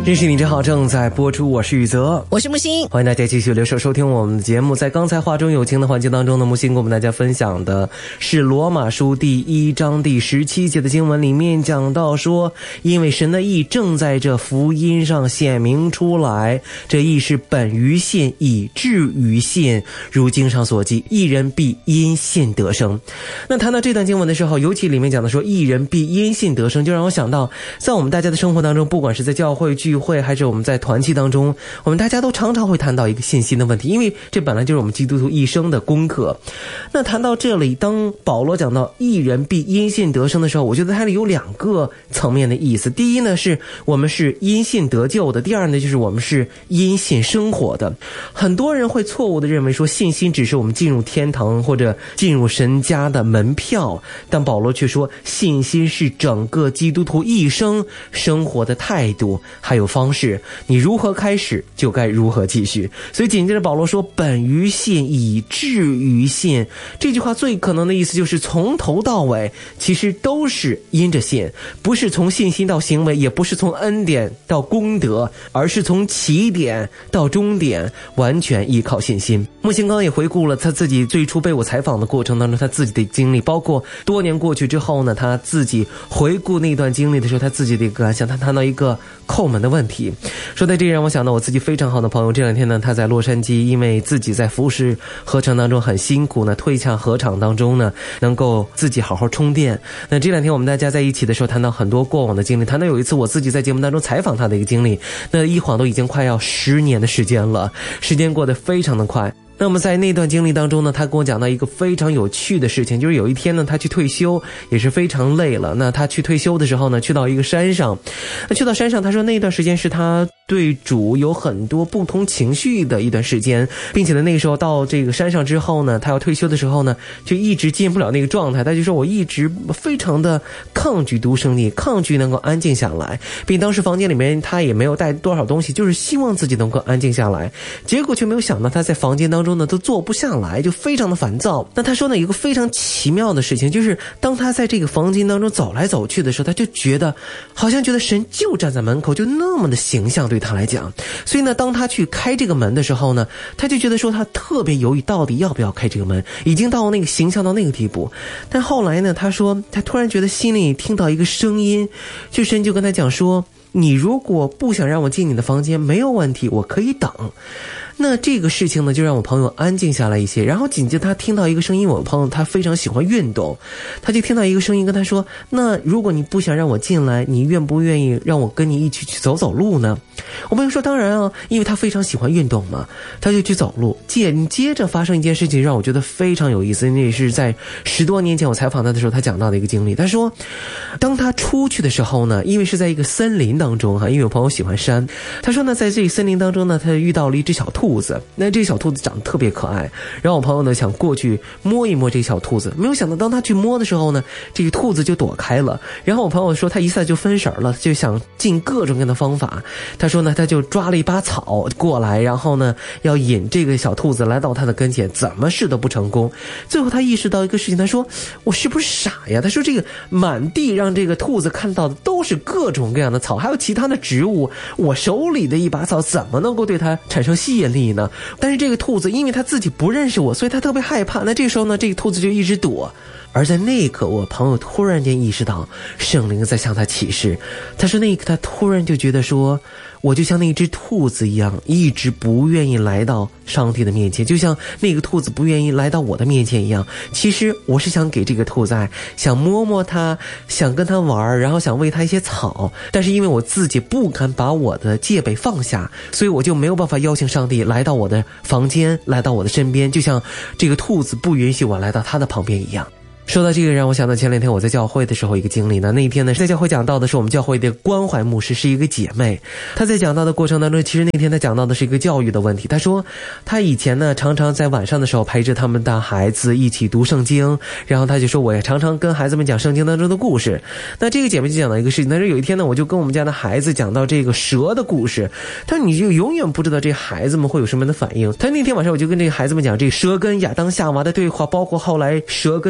认识你真好正在播出，我是宇泽， 我是木星， 欢迎大家继续留守收听我们的节目。在刚才话中有情的环节当中呢，木星跟我们大家分享的是罗马书第1章第17节的经文，里面讲到说，因为神的义正在这福音上显明出来，这义是本于信，以至于信，如经上所记，义人必因信得生。那谈到这段经文的时候，尤其里面讲的说义人必因信得生，就让我想到在我们大家的生活当中，不管是在教会聚会还是我们在团契当中，我们大家都常常会谈到一个信心的问题，因为这本来就是我们基督徒一生的功课。那谈到这里，当保罗讲到义人必因信得生的时候，我觉得它里有2个层面的意思。第一呢，是我们是因信得救的；第二呢，就是我们是因信生活的。很多人会错误的认为说信心只是我们进入天堂或者进入神家的门票，但保罗却说信心是整个基督徒一生生活的态度还有方式，你如何开始就该如何继续。所以紧接着保罗说本于信，以至于信，这句话最可能的意思就是从头到尾其实都是因着信，不是从信心到行为，也不是从恩典到功德，而是从起点到终点完全依靠信心。木星刚也回顾了他自己最初被我采访的过程当中他自己的经历，包括多年过去之后呢，他自己回顾那段经历的时候他自己的一个感想。他谈到一个叩门的问题，说在这让我想到我自己非常好的朋友，这2天呢他在洛杉矶，因为自己在服饰合成当中很辛苦呢，退下合场当中呢能够自己好好充电。那这2天我们大家在一起的时候谈到很多过往的经历，谈到有一次我自己在节目当中采访他的一个经历，那一晃都已经快要10年的时间了，时间过得非常的快。那么在那段经历当中呢，他跟我讲到一个非常有趣的事情，就是有一天呢他去退休，也是非常累了。那他去退休的时候呢，去到一个山上，那去到山上，他说那段时间是他对主有很多不同情绪的一段时间，并且呢那个时候到这个山上之后呢，他要退休的时候呢就一直进不了那个状态。他就说我一直非常的抗拒独生地，抗拒能够安静下来，并当时房间里面他也没有带多少东西，就是希望自己能够安静下来，结果却没有想到他在房间当中呢都坐不下来，就非常的烦躁。那他说呢有一个非常奇妙的事情，就是当他在这个房间当中走来走去的时候，他就觉得好像觉得神就站在门口，就那么的形象对他来讲。所以呢当他去开这个门的时候呢，他就觉得说他特别犹豫到底要不要开这个门，已经到那个形象到那个地步。但后来呢他说他突然觉得心里听到一个声音，就神就跟他讲说，你如果不想让我进你的房间没有问题，我可以等。那这个事情呢就让我朋友安静下来一些。然后紧接着他听到一个声音，我朋友他非常喜欢运动，他就听到一个声音跟他说，那如果你不想让我进来，你愿不愿意让我跟你一起去走走路呢？我朋友说当然啊，因为他非常喜欢运动嘛，他就去走路。紧接着发生一件事情让我觉得非常有意思，那也是在10多年前我采访他的时候他讲到的一个经历。他说当他出去的时候呢，因为是在一个森林当中因为我朋友喜欢山，他说呢在这个森林当中呢，他遇到了一只小兔子。那这小兔子长得特别可爱，然后我朋友呢想过去摸一摸这小兔子，没有想到当他去摸的时候呢，这个兔子就躲开了。然后我朋友说他一下就分神了，就想尽各种各样的方法。他说呢他就抓了一把草过来，然后呢要引这个小兔子来到他的跟前，怎么试都不成功。最后他意识到一个事情，他说我是不是傻呀？他说这个满地让这个兔子看到的都是各种各样的草，还有其他的植物，我手里的一把草怎么能够对它产生吸引力呢？但是这个兔子因为他自己不认识我，所以他特别害怕。那这个时候呢这个兔子就一直躲。而在那一刻我朋友突然间意识到圣灵在向他启示，他说那一刻他突然就觉得说，我就像那只兔子一样，一直不愿意来到上帝的面前，就像那个兔子不愿意来到我的面前一样。其实我是想给这个兔子爱，想摸摸它，想跟它玩，然后想喂它一些草，但是因为我自己不敢把我的戒备放下，所以我就没有办法邀请上帝来到我的房间，来到我的身边，就像这个兔子不允许我来到它的旁边一样。说到这个让我想到前2天我在教会的时候一个经历呢。那一天呢在教会讲到的是我们教会的关怀牧师，是一个姐妹。她在讲到的过程当中，其实那天她讲到的是一个教育的问题。她说她以前呢常常在晚上的时候陪着他们的孩子一起读圣经，然后她就说我也常常跟孩子们讲圣经当中的故事。那这个姐妹就讲到一个事情，她说有一天呢我就跟我们家的孩子讲到这个蛇的故事，她说你就永远不知道这孩子们会有什么样的反应。她那天晚上我就跟这个孩子们讲这个蛇跟亚当夏娃的对话，包括后来蛇跟上帝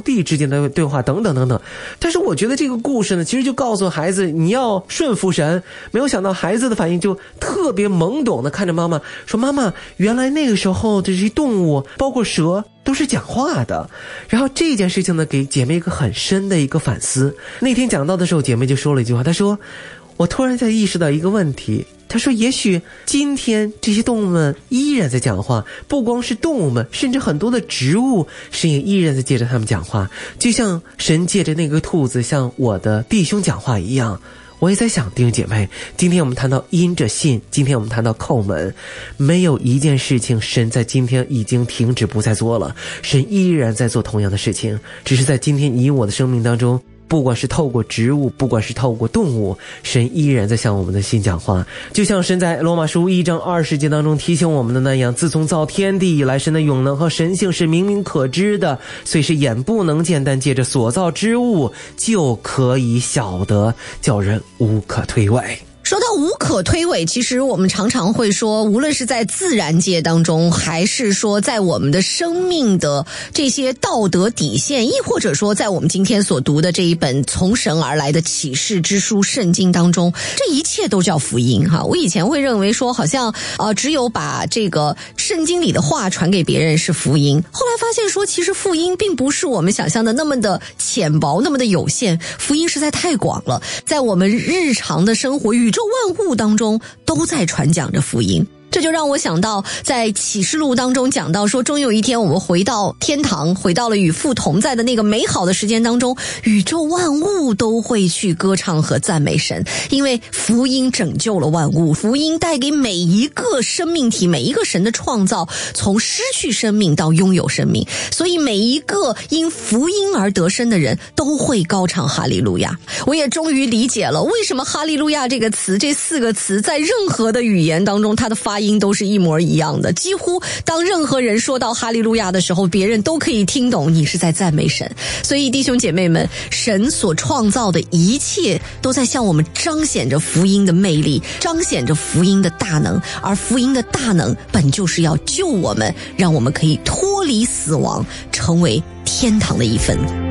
帝之间的对话等等等等。但是我觉得这个故事呢，其实就告诉孩子你要顺服神。没有想到孩子的反应就特别懵懂的看着妈妈说，妈妈，原来那个时候这些动物包括蛇都是讲话的。然后这件事情呢，给姐妹一个很深的一个反思。那天讲到的时候，姐妹就说了一句话，她说，我突然在意识到一个问题，她说也许今天这些动物们依然在讲话，不光是动物们，甚至很多的植物，神也依然在借着他们讲话，就像神借着那个兔子向我的弟兄讲话一样。我也在想，弟兄姐妹，今天我们谈到因着信，今天我们谈到叩门，没有一件事情神在今天已经停止不再做了，神依然在做同样的事情，只是在今天你我的生命当中，不管是透过植物，不管是透过动物，神依然在向我们的心讲话。就像神在罗马书1章20节当中提醒我们的那样，自从造天地以来，神的永能和神性是明明可知的，虽是眼不能见，但借着所造之物就可以晓得，叫人无可推诿。 说到无可推诿，其实我们常常会说，无论是在自然界当中，还是说在我们的生命的这些道德底线，亦或者说在我们今天所读的这一本从神而来的启示之书圣经当中，这一切都叫福音哈。我以前会认为说，好像只有把这个圣经里的话传给别人是福音，后来发现说，其实福音并不是我们想象的那么的浅薄，那么的有限，福音实在太广了，在我们日常的生活，宇宙万物当中都在传讲着福音。这就让我想到在启示录当中讲到说，终有一天我们回到天堂，回到了与父同在的那个美好的时间当中，宇宙万物都会去歌唱和赞美神，因为福音拯救了万物，福音带给每一个生命体，每一个神的创造，从失去生命到拥有生命，所以每一个因福音而得生的人都会高唱哈利路亚。我也终于理解了为什么哈利路亚这个词，这4个词在任何的语言当中它的发音都是一模一样的，几乎当任何人说到哈利路亚的时候，别人都可以听懂你是在赞美神。所以弟兄姐妹们，神所创造的一切都在向我们彰显着福音的魅力，彰显着福音的大能，而福音的大能本就是要救我们，让我们可以脱离死亡，成为天堂的一份。